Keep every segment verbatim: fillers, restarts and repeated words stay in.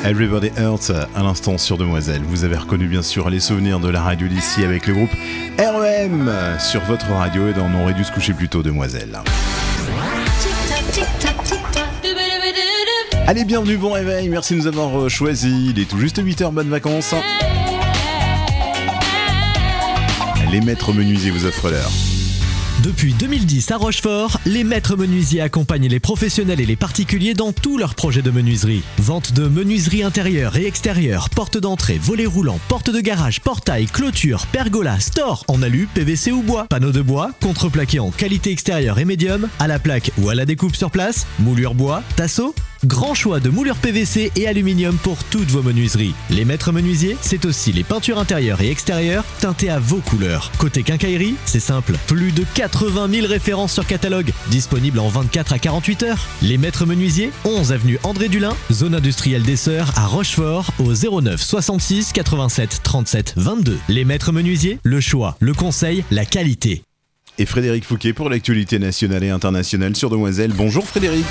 Everybody Hurts à l'instant sur Demoiselle. Vous avez reconnu bien sûr les souvenirs de la radio d'ici avec le groupe R E M sur votre radio et on aurait dû se coucher plus tôt, Demoiselle. Allez, bienvenue, bon réveil, merci de nous avoir choisi. Il est tout juste huit heures, bonnes vacances. Les maîtres menuisiers vous offrent l'heure. Depuis deux mille dix à Rochefort, les maîtres menuisiers accompagnent les professionnels et les particuliers dans tous leurs projets de menuiserie. Vente de menuiserie intérieure et extérieure, porte d'entrée, volets roulants, porte de garage, portail, clôture, pergola, store en alu, P V C ou bois, panneaux de bois, contreplaqué en qualité extérieure et médium, à la plaque ou à la découpe sur place, moulure bois, tasseau. Grand choix de moulures P V C et aluminium pour toutes vos menuiseries. Les maîtres menuisiers, c'est aussi les peintures intérieures et extérieures teintées à vos couleurs. Côté quincaillerie, c'est simple. Plus de quatre-vingt mille références sur catalogue, disponibles en vingt-quatre à quarante-huit heures. Les maîtres menuisiers, onze avenue André Dulin, zone industrielle des Sœurs à Rochefort, au zéro neuf soixante-six quatre-vingt-sept trente-sept vingt-deux. Les maîtres menuisiers, le choix, le conseil, la qualité. Et Frédéric Fouquet pour l'actualité nationale et internationale sur Demoiselle. Bonjour Frédéric.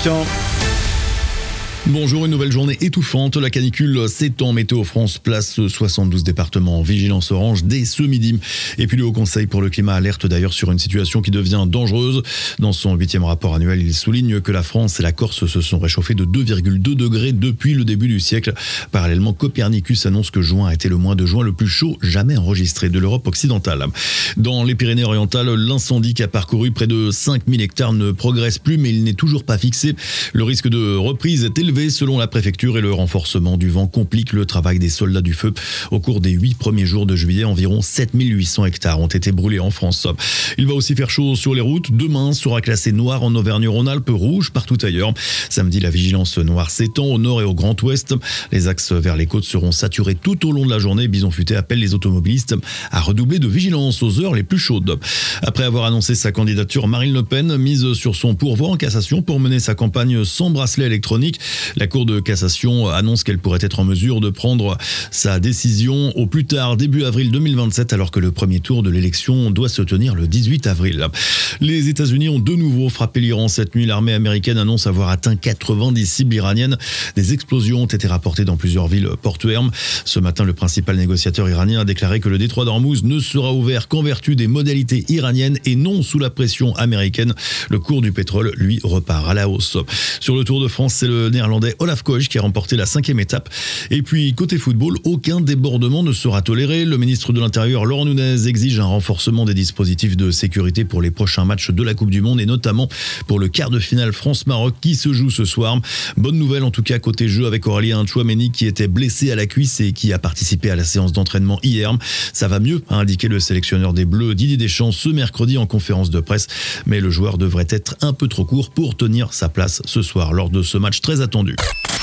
Bonjour, une nouvelle journée étouffante. La canicule s'étend. Météo France place soixante-douze départements en vigilance orange dès ce midi. Et puis le Haut Conseil pour le climat alerte d'ailleurs sur une situation qui devient dangereuse. Dans son huitième rapport annuel, il souligne que la France et la Corse se sont réchauffés de deux virgule deux degrés depuis le début du siècle. Parallèlement, Copernicus annonce que juin a été le mois de juin le plus chaud jamais enregistré de l'Europe occidentale. Dans les Pyrénées-Orientales, l'incendie qui a parcouru près de cinq mille hectares ne progresse plus, mais il n'est toujours pas fixé. Le risque de reprise est élevé selon la préfecture et le renforcement du vent complique le travail des soldats du feu. Au cours des huit premiers jours de juillet, environ sept mille huit cents hectares ont été brûlés en France. Il va aussi faire chaud sur les routes. Demain sera classé noir en Auvergne-Rhône-Alpes, rouge partout ailleurs. Samedi, la vigilance noire s'étend au nord et au Grand Ouest. Les axes vers les côtes seront saturés tout au long de la journée. Bison Futé appelle les automobilistes à redoubler de vigilance aux heures les plus chaudes. Après avoir annoncé sa candidature, Marine Le Pen mise sur son pourvoi en cassation pour mener sa campagne sans bracelet électronique. La Cour de cassation annonce qu'elle pourrait être en mesure de prendre sa décision au plus tard début avril deux mille vingt-sept, alors que le premier tour de l'élection doit se tenir le dix-huit avril. Les États-Unis ont de nouveau frappé l'Iran cette nuit. L'armée américaine annonce avoir atteint quatre-vingt-dix cibles iraniennes. Des explosions ont été rapportées dans plusieurs villes portuaires. Ce matin, le principal négociateur iranien a déclaré que le détroit d'Ormuz ne sera ouvert qu'en vertu des modalités iraniennes et non sous la pression américaine. Le cours du pétrole, lui, repart à la hausse. Sur le Tour de France, c'est le néerlandais Olaf Koch qui a remporté la cinquième étape. Et puis, côté football, aucun débordement ne sera toléré. Le ministre de l'Intérieur, Laurent Nunez, exige un renforcement des dispositifs de sécurité pour les prochains matchs de la Coupe du Monde et notamment pour le quart de finale France-Maroc qui se joue ce soir. Bonne nouvelle en tout cas côté jeu avec Aurélien Tchouaméni qui était blessé à la cuisse et qui a participé à la séance d'entraînement hier. Ça va mieux, a indiqué le sélectionneur des Bleus Didier Deschamps ce mercredi en conférence de presse. Mais le joueur devrait être un peu trop court pour tenir sa place ce soir lors de ce match très attendu.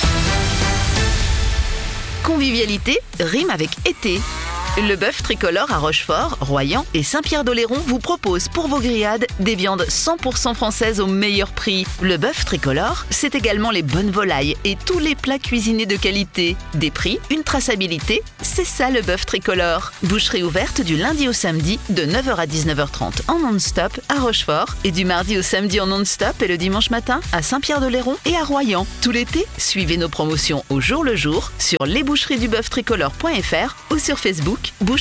Convivialité rime avec été. Le bœuf tricolore à Rochefort, Royan et Saint-Pierre-d'Oléron vous propose pour vos grillades des viandes cent pour cent françaises au meilleur prix. Le bœuf tricolore, c'est également les bonnes volailles et tous les plats cuisinés de qualité. Des prix, une traçabilité, c'est ça le bœuf tricolore. Boucherie ouverte du lundi au samedi de neuf heures à dix-neuf heures trente en non-stop à Rochefort et du mardi au samedi en non-stop et le dimanche matin à Saint-Pierre-d'Oléron et à Royan. Tout l'été, suivez nos promotions au jour le jour sur lesboucheries du bœuf tricolore point f r ou sur Facebook. Bouche